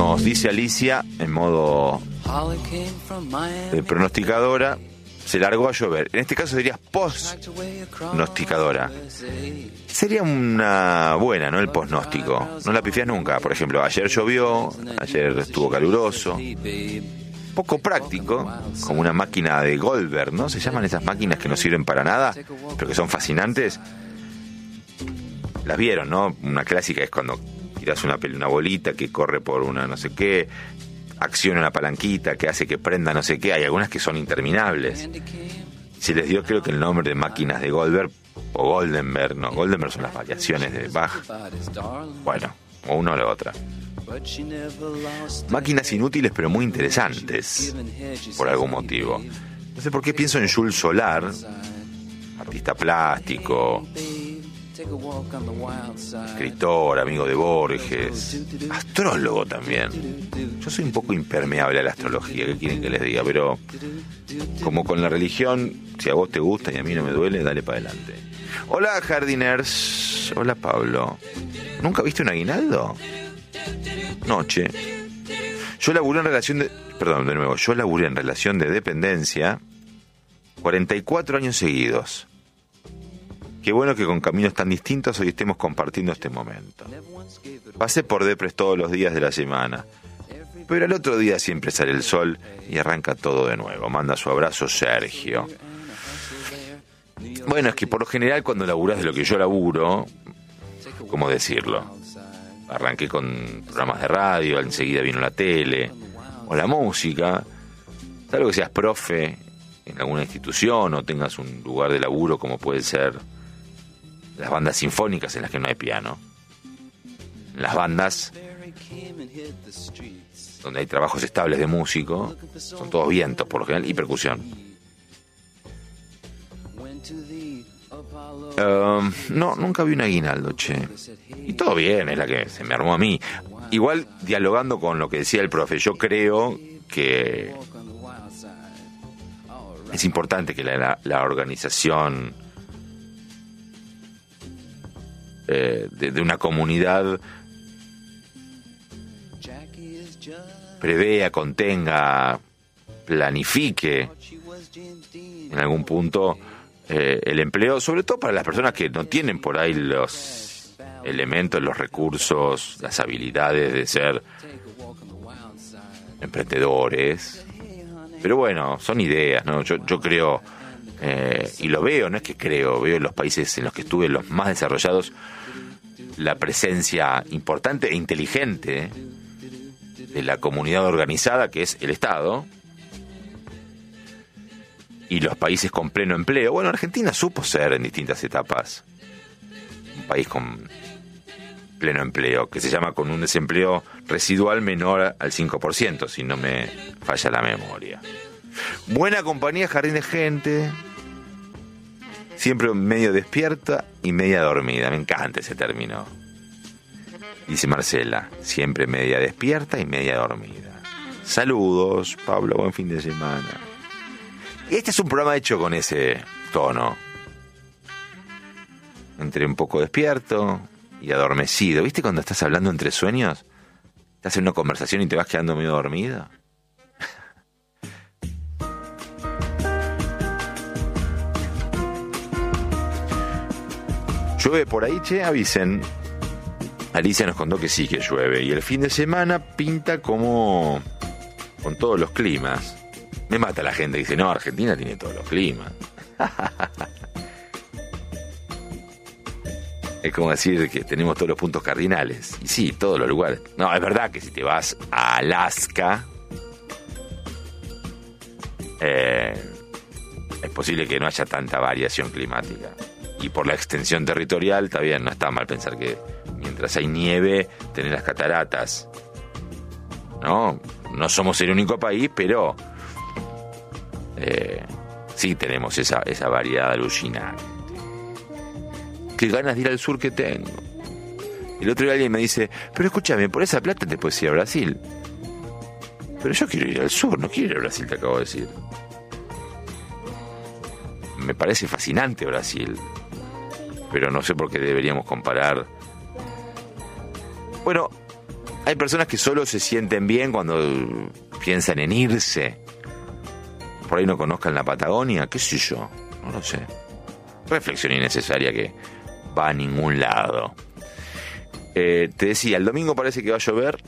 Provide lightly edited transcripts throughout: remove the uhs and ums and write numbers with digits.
Nos dice Alicia, en modo pronosticadora, se largó a llover. En este caso dirías post-nosticadora. Sería una buena, ¿no? El post-gnóstico. No la pifias nunca. Por ejemplo, ayer llovió, ayer estuvo caluroso. Poco práctico, como una máquina de Goldberg, ¿no? Se llaman esas máquinas que no sirven para nada, pero que son fascinantes. Las vieron, ¿no? Una clásica es cuando tiras una bolita que corre por una no sé qué, acciona una palanquita que hace que prenda no sé qué. Hay algunas que son interminables. Se les dio, creo que, el nombre de máquinas de Goldberg o Goldenberg, ¿no? Goldenberg son las variaciones de Bach. Bueno, o una o la otra. Máquinas inútiles pero muy interesantes, por algún motivo. No sé por qué pienso en Jules Solar, artista plástico, escritor, amigo de Borges, astrólogo también. Yo soy un poco impermeable a la astrología, ¿qué quieren que les diga? Pero como con la religión, si a vos te gusta y a mí no me duele, dale para adelante. Hola jardiners, hola Pablo. ¿Nunca viste un aguinaldo? Noche. Yo laburé en relación de dependencia 44 años seguidos. Qué bueno que con caminos tan distintos hoy estemos compartiendo este momento. Pasé por depres todos los días de la semana, pero al otro día siempre sale el sol y arranca todo de nuevo. Manda su abrazo Sergio. Bueno, es que por lo general cuando laburás de lo que yo laburo, ¿cómo decirlo? Arranqué con programas de radio, enseguida vino la tele o la música. Salvo que seas profe en alguna institución o tengas un lugar de laburo como puede ser las bandas sinfónicas en las que no hay piano. Las bandas donde hay trabajos estables de músico son todos vientos por lo general y percusión. No, nunca vi un aguinaldo, che. Y todo bien, es la que se me armó a mí. Igual, dialogando con lo que decía el profe, yo creo que es importante que la organización de una comunidad prevea, contenga, planifique en algún punto el empleo, sobre todo para las personas que no tienen por ahí los elementos, los recursos, las habilidades de ser emprendedores. Pero bueno, son ideas, ¿no? Yo creo, y lo veo, no es que creo, veo en los países en los que estuve, los más desarrollados, la presencia importante e inteligente de la comunidad organizada, que es el Estado, y los países con pleno empleo. Bueno, Argentina supo ser en distintas etapas un país con pleno empleo, que se llama con un desempleo residual menor al 5%, si no me falla la memoria. Buena compañía, jardín de gente, siempre medio despierta y media dormida. Me encanta ese término. Dice Marcela, siempre media despierta y media dormida. Saludos, Pablo, buen fin de semana. Este es un programa hecho con ese tono. Entre un poco despierto y adormecido. ¿Viste cuando estás hablando entre sueños? Estás en una conversación y te vas quedando medio dormido. ¿Llueve por ahí, che? Avisen. Alicia nos contó que sí que llueve. Y el fin de semana pinta como con todos los climas. Me mata la gente que dice, no, Argentina tiene todos los climas. Es como decir que tenemos todos los puntos cardinales. Y sí, todos los lugares. No, es verdad que si te vas a Alaska, es posible que no haya tanta variación climática. Y por la extensión territorial, está bien, no está mal pensar que mientras hay nieve, tenés las cataratas. No somos el único país, pero sí tenemos esa variedad alucinante. Qué ganas de ir al sur que tengo. El otro día alguien me dice, pero escúchame, por esa plata te puedes ir a Brasil. Pero yo quiero ir al sur, no quiero ir a Brasil, te acabo de decir. Me parece fascinante Brasil, pero no sé por qué deberíamos comparar. Bueno, Hay personas que solo se sienten bien cuando piensan en irse. Por ahí no conozcan la Patagonia, qué sé yo, no lo sé. Reflexión innecesaria que va a ningún lado. Te decía, el domingo parece que va a llover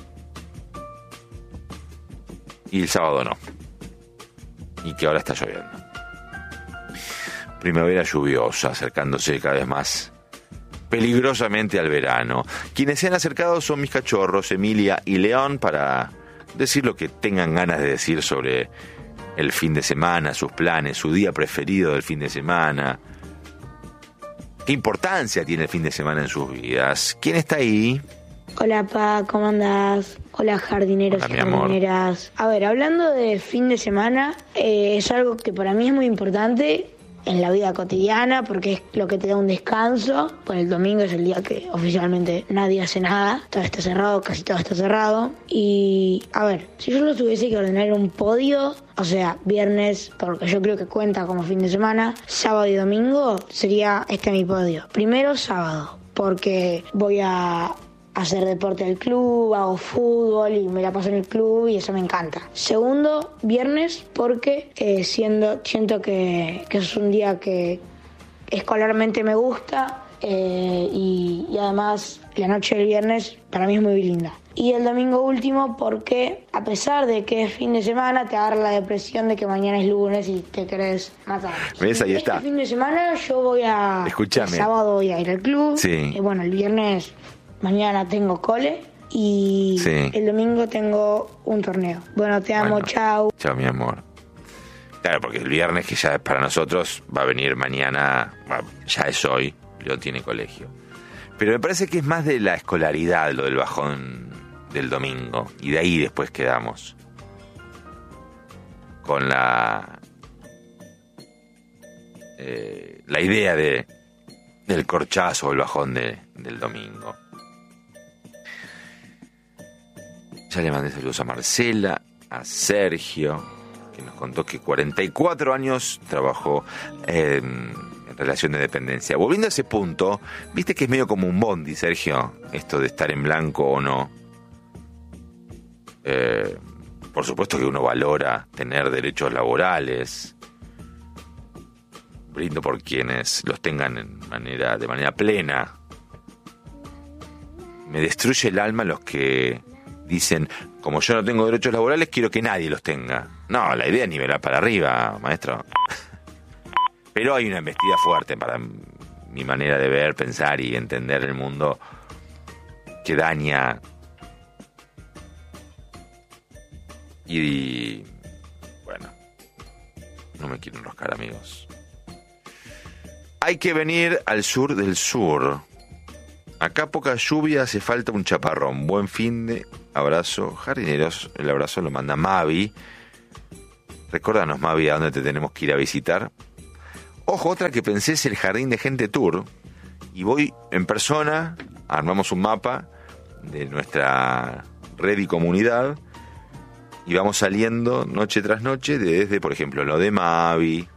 y el sábado no. Y que ahora está lloviendo. Primavera lluviosa, acercándose cada vez más peligrosamente al verano. Quienes se han acercado son mis cachorros, Emilia y León, para decir lo que tengan ganas de decir sobre el fin de semana, sus planes, su día preferido del fin de semana. ¿Qué importancia tiene el fin de semana en sus vidas? ¿Quién está ahí? Hola, Pa, ¿cómo andás? Hola, jardineros y jardineras. A ver, hablando de fin de semana, es algo que para mí es muy importante en la vida cotidiana, porque es lo que te da un descanso. Pues el domingo es el día que oficialmente nadie hace nada, todo está cerrado, casi todo está cerrado. Y a ver, si yo lo tuviese que ordenar un podio, o sea, viernes, porque yo creo que cuenta como fin de semana, sábado y domingo, sería mi podio. Primero, sábado, porque voy a hacer deporte del club, hago fútbol y me la paso en el club y eso me encanta. Segundo, viernes, porque siento que es un día que escolarmente me gusta y además la noche del viernes para mí es muy linda. Y el domingo último porque a pesar de que es fin de semana te agarra la depresión de que mañana es lunes y te querés matar. ¿Ves? Ahí está. Este fin de semana yo voy a... Escúchame. El sábado voy a ir al club. Sí. Y bueno, el viernes... Mañana tengo cole y el domingo tengo un torneo. Bueno, te amo, chao. Chao, mi amor. Claro, porque el viernes, que ya es para nosotros, va a venir mañana, ya es hoy, León tiene colegio. Pero me parece que es más de la escolaridad lo del bajón del domingo. Y de ahí después quedamos con la idea del corchazo o el bajón del domingo. Ya le mandé saludos a Marcela, a Sergio, que nos contó que 44 años trabajó en relación de dependencia. Volviendo a ese punto, viste que es medio como un bondi, Sergio, esto de estar en blanco o no. Por supuesto que uno valora tener derechos laborales. Brindo por quienes los tengan de manera plena. Me destruye el alma los que dicen, como yo no tengo derechos laborales, quiero que nadie los tenga. No, la idea es nivelar para arriba, maestro. Pero hay una embestida fuerte para mi manera de ver, pensar y entender el mundo que daña. Y bueno, no me quiero enroscar, amigos. Hay que venir al sur del sur. Acá poca lluvia, hace falta un chaparrón. Buen fin de abrazo, jardineros. El abrazo lo manda Mavi. Recórdanos, Mavi, a dónde te tenemos que ir a visitar. Ojo, otra que pensé es el Jardín de Gente Tour. Y voy en persona, armamos un mapa de nuestra red y comunidad. Y vamos saliendo noche tras noche desde, por ejemplo, lo de Mavi.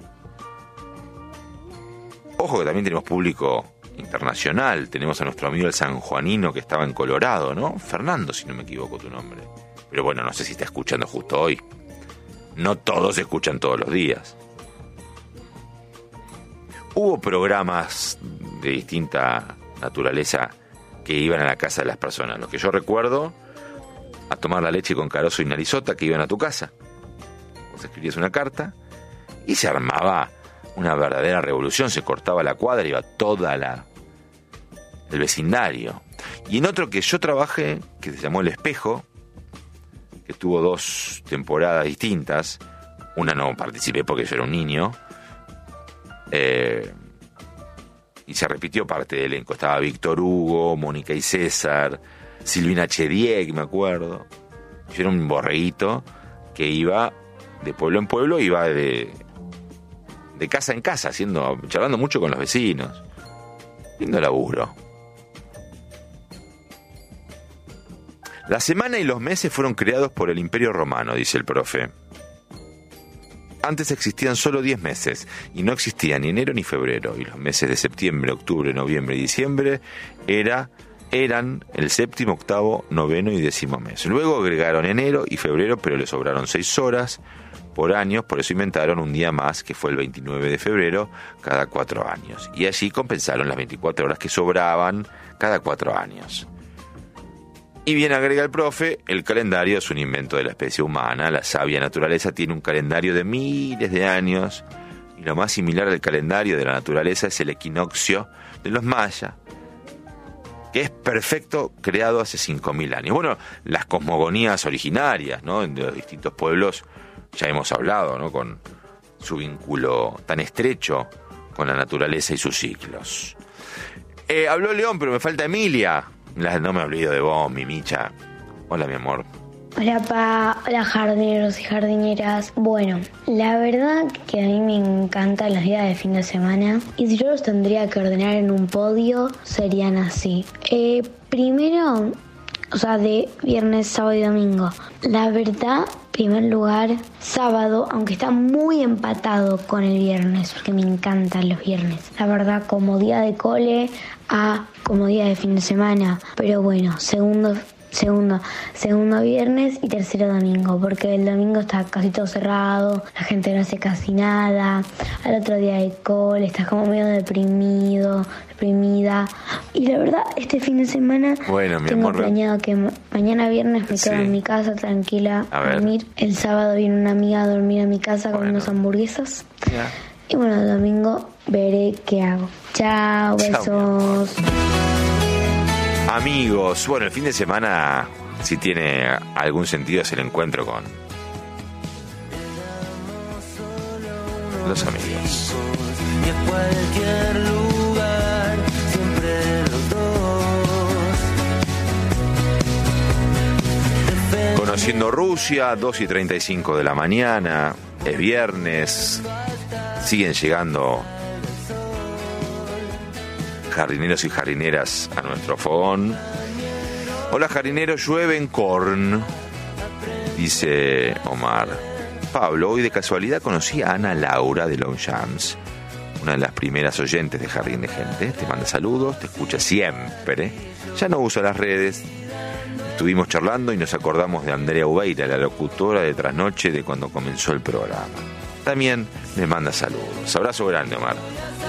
Ojo que también tenemos público internacional. Tenemos a nuestro amigo el sanjuanino que estaba en Colorado, ¿no? Fernando, si no me equivoco tu nombre. Pero bueno, no sé si está escuchando justo hoy. No todos escuchan todos los días. Hubo programas de distinta naturaleza que iban a la casa de las personas. Los que yo recuerdo, a tomar la leche con Carozo y Narizota, que iban a tu casa. Vos escribías una carta y se armaba una verdadera revolución. Se cortaba la cuadra, iba toda el vecindario. Y en otro que yo trabajé, que se llamó El Espejo, que tuvo 2 temporadas distintas. Una no participé porque yo era un niño. Y se repitió parte del elenco. Estaba Víctor Hugo, Mónica y César, Silvina Chediek, me acuerdo. Yo era un borreguito que iba de pueblo en pueblo, iba de casa en casa, charlando mucho con los vecinos. Lindo laburo. La semana y los meses fueron creados por el Imperio Romano, dice el profe. Antes existían solo 10 meses, y no existía ni enero ni febrero, y los meses de septiembre, octubre, noviembre y diciembre era eran el séptimo, octavo, noveno y décimo mes. Luego agregaron enero y febrero, pero le sobraron 6 horas por año, por eso inventaron un día más, que fue el 29 de febrero, cada 4 años. Y así compensaron las 24 horas que sobraban cada 4 años. Y bien agrega el profe, el calendario es un invento de la especie humana. La sabia naturaleza tiene un calendario de miles de años, y lo más similar al calendario de la naturaleza es el equinoccio de los mayas, que es perfecto, creado hace 5.000 años. Bueno, las cosmogonías originarias, ¿no?, de los distintos pueblos, ya hemos hablado, ¿no?, con su vínculo tan estrecho con la naturaleza y sus ciclos. Habló León, pero me falta Emilia. No me olvido de vos, mi Micha. Hola, mi amor. Hola, Pa. Hola, jardineros y jardineras. Bueno, la verdad que a mí me encantan los días de fin de semana. Y si yo los tendría que ordenar en un podio, serían así. Primero, o sea, de viernes, sábado y domingo. La verdad, primer lugar, sábado, aunque está muy empatado con el viernes, porque me encantan los viernes. La verdad, como día de cole a como día de fin de semana. Pero bueno, segundo viernes y tercero domingo, porque el domingo está casi todo cerrado, la gente no hace casi nada, al otro día de cole estás como medio deprimida, y la verdad este fin de semana tengo planeado que mañana viernes me quedo en mi casa tranquila a dormir, el sábado viene una amiga a dormir a mi casa con unas hamburguesas, y bueno, el domingo veré qué hago. Chao, besos. Amigos, bueno, el fin de semana, si tiene algún sentido, es el encuentro con los amigos. Y a cualquier lugar, siempre los dos. Conociendo Rusia, 2:35 de la mañana, es viernes, siguen llegando jardineros y jardineras a nuestro fogón. Hola, jardinero, llueve en Korn, dice Omar. Pablo, hoy de casualidad conocí a Ana Laura de Longchamps, una de las primeras oyentes de Jardín de Gente. Te manda saludos, te escucha siempre. Ya no usa las redes. Estuvimos charlando y nos acordamos de Andrea Ubeira, la locutora de Trasnoche de cuando comenzó el programa. También me manda saludos. Abrazo grande, Omar.